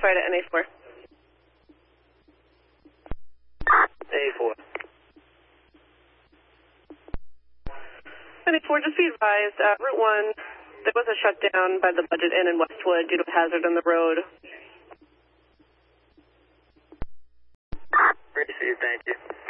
notified at NA4. NA4. NA4, just be advised, Route 1, there was a shutdown by the Budget Inn in Westwood due to a hazard on the road. Received, thank you.